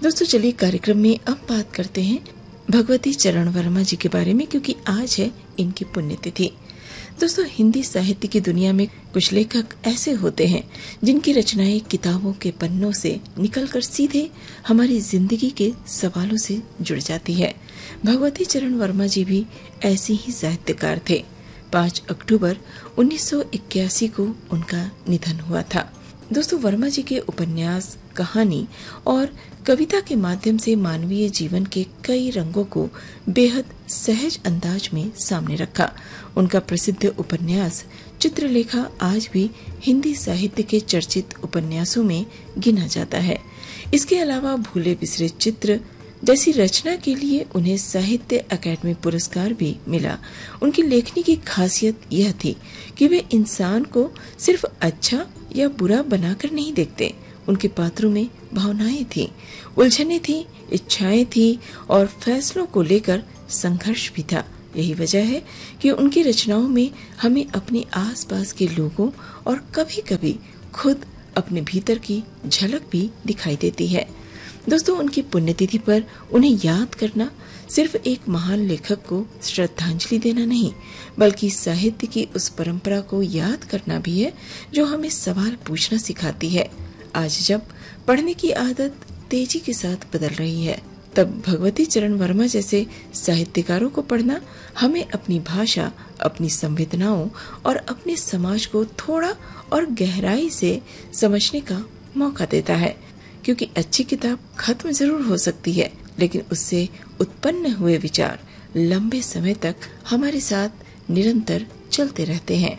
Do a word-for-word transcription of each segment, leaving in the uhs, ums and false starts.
दोस्तों चलिए कार्यक्रम में अब बात करते हैं भगवती चरण वर्मा जी के बारे में, क्योंकि आज है इनकी पुण्यतिथि। दोस्तों हिंदी साहित्य की दुनिया में कुछ लेखक ऐसे होते हैं जिनकी रचनाएं किताबों के पन्नों से निकलकर सीधे हमारी जिंदगी के सवालों से जुड़ जाती है। भगवती चरण वर्मा जी भी ऐसे ही साहित्यकार थे। पाँच अक्टूबर उन्नीस सौ इक्यासी को उनका निधन हुआ था। दोस्तों वर्मा जी के उपन्यास, कहानी और कविता के माध्यम से मानवीय जीवन के कई रंगों को बेहद सहज अंदाज में सामने रखा। उनका प्रसिद्ध उपन्यास चित्रलेखा आज भी हिंदी साहित्य के चर्चित उपन्यासों में गिना जाता है। इसके अलावा भूले बिसरे चित्र जैसी रचना के लिए उन्हें साहित्य अकादमी पुरस्कार भी मिला। उनकी लेखनी की खासियत यह थी कि वे इंसान को सिर्फ अच्छा या बुरा बनाकर नहीं देखते। उनके पात्रों में भावनाएं थी, उलझने थी, इच्छाएं थी और फैसलों को लेकर संघर्ष भी था। यही वजह है कि उनकी रचनाओं में हमें अपने आसपास के लोगों और कभी कभी खुद अपने भीतर की झलक भी दिखाई देती है। दोस्तों उनकी पुण्यतिथि पर उन्हें याद करना सिर्फ एक महान लेखक को श्रद्धांजलि देना नहीं, बल्कि साहित्य की उस परंपरा को याद करना भी है जो हमें सवाल पूछना सिखाती है। आज जब पढ़ने की आदत तेजी के साथ बदल रही है, तब भगवती चरण वर्मा जैसे साहित्यकारों को पढ़ना हमें अपनी भाषा, अपनी संवेदनाओं और अपने समाज को थोड़ा और गहराई से समझने का मौका देता है। क्योंकि अच्छी किताब खत्म जरूर हो सकती है, लेकिन उससे उत्पन्न हुए विचार लंबे समय तक हमारे साथ निरंतर चलते रहते हैं।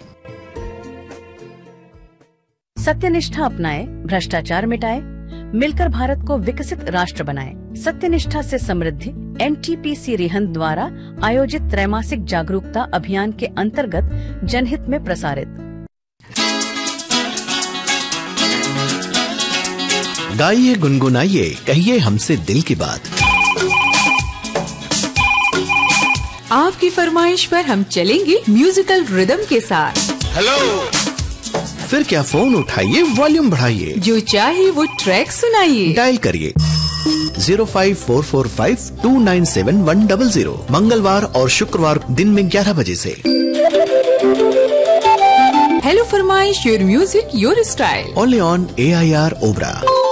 सत्यनिष्ठा अपनाएं, भ्रष्टाचार मिटाएं, मिलकर भारत को विकसित राष्ट्र बनाएं। सत्यनिष्ठा से समृद्धि N T P C Rihand द्वारा आयोजित त्रैमासिक जागरूकता अभियान के अंतर्गत जनहित में प्रसारित। गाइए, गुनगुनाइए, कहिए हमसे दिल की बात। आपकी फरमाइश पर हम चलेंगे म्यूजिकल रिदम के साथ। हेलो, फिर क्या फोन उठाइए, वॉल्यूम बढ़ाइए, जो चाहे वो ट्रैक सुनाइए। डायल करिए zero five four four five to nine seven one double zero, मंगलवार और शुक्रवार दिन में ग्यारह बजे से। हेलो फरमाइश, your music your style, only on A I R Obra.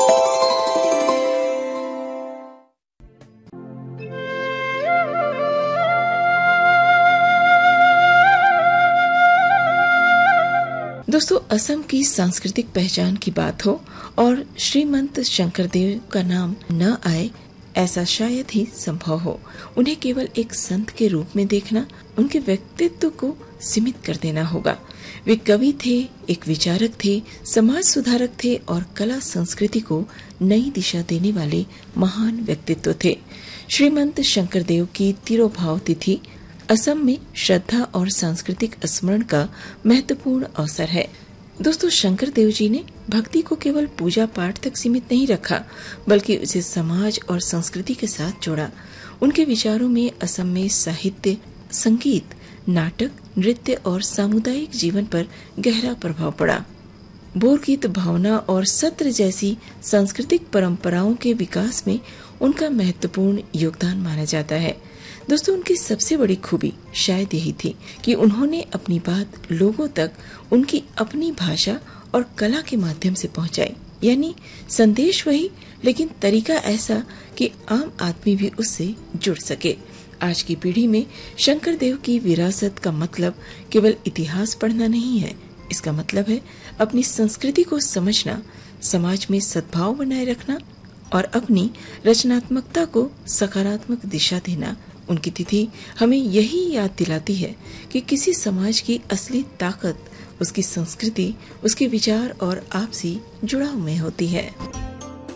दोस्तों असम की सांस्कृतिक पहचान की बात हो और श्रीमंत शंकरदेव का नाम न आए, ऐसा शायद ही संभव हो। उन्हें केवल एक संत के रूप में देखना उनके व्यक्तित्व को सीमित कर देना होगा। वे कवि थे, एक विचारक थे, समाज सुधारक थे और कला संस्कृति को नई दिशा देने वाले महान व्यक्तित्व थे। श्रीमंत शंकरदेव की तिरोभाव तिथि असम में श्रद्धा और सांस्कृतिक स्मरण का महत्वपूर्ण अवसर है। दोस्तों शंकर देव जी ने भक्ति को केवल पूजा पाठ तक सीमित नहीं रखा, बल्कि उसे समाज और संस्कृति के साथ जोड़ा। उनके विचारों में असम में साहित्य, संगीत, नाटक, नृत्य और सामुदायिक जीवन पर गहरा प्रभाव पड़ा। बोरगीत, भावना और सत्र जैसी सांस्कृतिक परंपराओं के विकास में उनका महत्वपूर्ण योगदान माना जाता है। दोस्तों उनकी सबसे बड़ी खूबी शायद यही थी कि उन्होंने अपनी बात लोगों तक उनकी अपनी भाषा और कला के माध्यम से पहुंचाई। यानी संदेश वही, लेकिन तरीका ऐसा कि आम आदमी भी उससे जुड़ सके। आज की पीढ़ी में शंकर देव की विरासत का मतलब केवल इतिहास पढ़ना नहीं है। इसका मतलब है अपनी संस्कृति को समझना, समाज में सद्भाव बनाए रखना और अपनी रचनात्मकता को सकारात्मक दिशा देना। उनकी तिथि हमें यही याद दिलाती है कि किसी समाज की असली ताकत उसकी संस्कृति, उसके विचार और आपसी जुड़ाव में होती है।